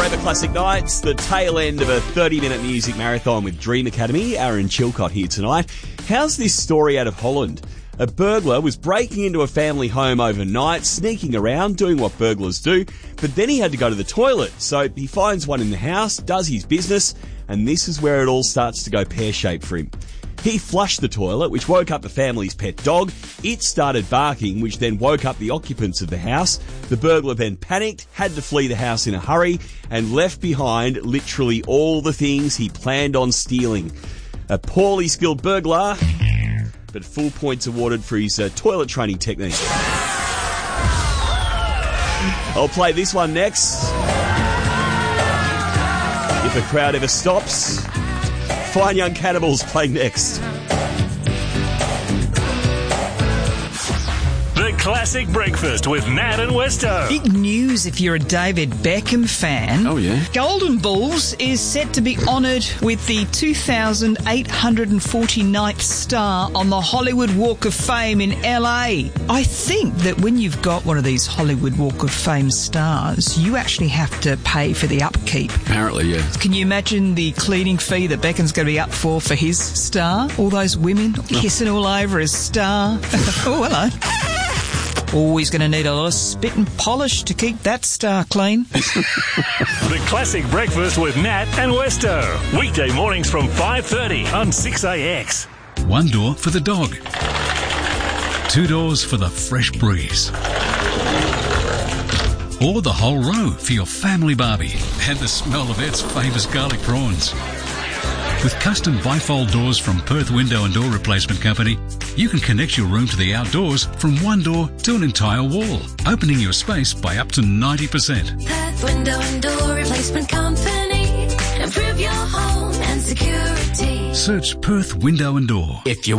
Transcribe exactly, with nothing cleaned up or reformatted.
Forever Classic Nights, the tail end of a thirty-minute music marathon with Dream Academy. Aaron Chilcott here tonight. How's this story out of Holland? A burglar was breaking into a family home overnight, sneaking around, doing what burglars do, but then he had to go to the toilet. So he finds one in the house, does his business, and this is where it all starts to go pear-shaped for him. He flushed the toilet, which woke up the family's pet dog. It started barking, which then woke up the occupants of the house. The burglar then panicked, had to flee the house in a hurry, and left behind literally all the things he planned on stealing. A poorly skilled burglar, but full points awarded for his uh, toilet training technique. I'll play this one next. If the crowd ever stops. Fine Young Cannibals playing next. The Classic Breakfast with Nat and Westo. Big news if you're a David Beckham fan. Oh, yeah? Golden Balls is set to be honoured with the two thousand eight hundred forty-ninth star on the Hollywood Walk of Fame in L A. I think that when you've got one of these Hollywood Walk of Fame stars, you actually have to pay for the upkeep. Apparently, yeah. Can you imagine the cleaning fee that Beckham's going to be up for for his star? All those women kissing all over his star. Oh, hello. Always going to need a lot of spit and polish to keep that star clean. The Classic Breakfast with Nat and Westo. Weekday mornings from five thirty on six A X. One door for the dog. Two doors for the fresh breeze. Or the whole row for your family barbie. And the smell of Ed's famous garlic prawns. With custom bifold doors from Perth Window and Door Replacement Company, you can connect your room to the outdoors from one door to an entire wall, opening your space by up to ninety percent. Perth Window and Door Replacement Company. Improve your home and security. Search Perth Window and Door. If you